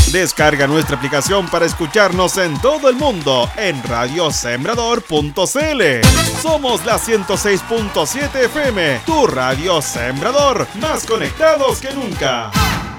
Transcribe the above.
Descarga nuestra aplicación para escucharnos en todo el mundo en radiosembrador.cl. Somos la 106.7 FM, tu radio Sembrador, más conectados que nunca.